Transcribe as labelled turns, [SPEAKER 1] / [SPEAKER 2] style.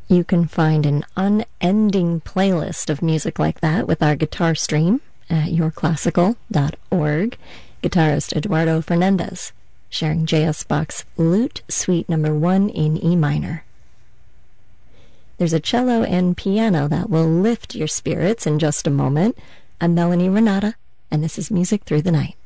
[SPEAKER 1] You can find an unending playlist of music like that with our guitar stream at yourclassical.org. Guitarist Eduardo Fernandez sharing J.S. Bach's Lute Suite No. 1 in E minor. There's a cello and piano that will lift your spirits in just a moment. I'm Melanie Renata, and this is Music Through the Night.